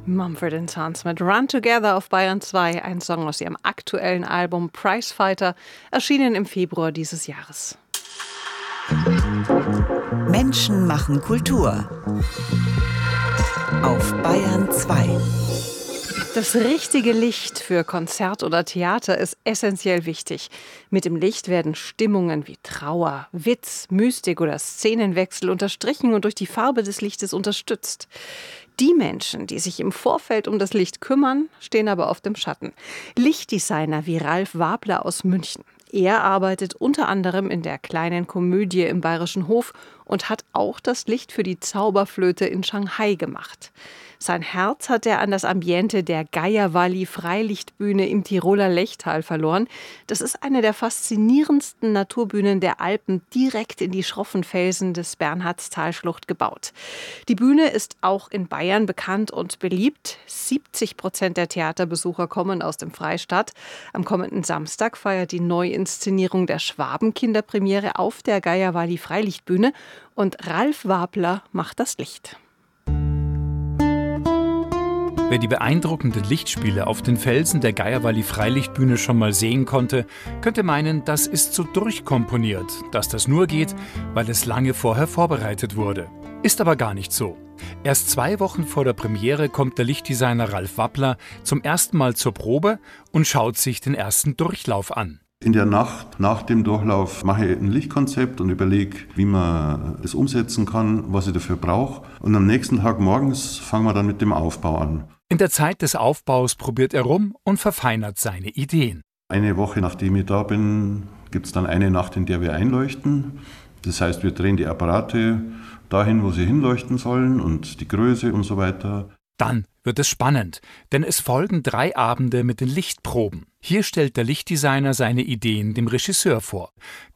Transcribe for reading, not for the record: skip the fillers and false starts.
Mumford & Sons mit Run Together auf Bayern 2, ein Song aus ihrem aktuellen Album Prizefighter, erschienen im Februar dieses Jahres. Menschen machen Kultur auf Bayern 2. Das richtige Licht für Konzert oder Theater ist essentiell wichtig. Mit dem Licht werden Stimmungen wie Trauer, Witz, Mystik oder Szenenwechsel unterstrichen und durch die Farbe des Lichtes unterstützt. Die Menschen, die sich im Vorfeld um das Licht kümmern, stehen aber oft im Schatten. Lichtdesigner wie Ralf Wabler aus München. Er arbeitet unter anderem in der Kleinen Komödie im Bayerischen Hof und hat auch das Licht für die Zauberflöte in Shanghai gemacht. Sein Herz hat er an das Ambiente der Geierwalli Freilichtbühne im Tiroler Lechtal verloren. Das ist eine der faszinierendsten Naturbühnen der Alpen, direkt in die schroffen Felsen des Bernhardstalschlucht gebaut. Die Bühne ist auch in Bayern bekannt und beliebt. 70% der Theaterbesucher kommen aus dem Freistaat. Am kommenden Samstag feiert die Neuinszenierung der Schwabenkinder Premiere auf der Geierwalli Freilichtbühne und Ralf Wabler macht das Licht. Wer die beeindruckenden Lichtspiele auf den Felsen der Geierwalli Freilichtbühne schon mal sehen konnte, könnte meinen, das ist so durchkomponiert, dass das nur geht, weil es lange vorher vorbereitet wurde. Ist aber gar nicht so. Erst 2 Wochen vor der Premiere kommt der Lichtdesigner Ralf Wabler zum ersten Mal zur Probe und schaut sich den ersten Durchlauf an. In der Nacht nach dem Durchlauf mache ich ein Lichtkonzept und überlege, wie man das umsetzen kann, was ich dafür brauche. Und am nächsten Tag morgens fangen wir dann mit dem Aufbau an. In der Zeit des Aufbaus probiert er rum und verfeinert seine Ideen. Eine Woche nachdem ich da bin, gibt es dann eine Nacht, in der wir einleuchten. Das heißt, wir drehen die Apparate dahin, wo sie hinleuchten sollen und die Größe und so weiter. Dann wird es spannend, denn es folgen 3 Abende mit den Lichtproben. Hier stellt der Lichtdesigner seine Ideen dem Regisseur vor.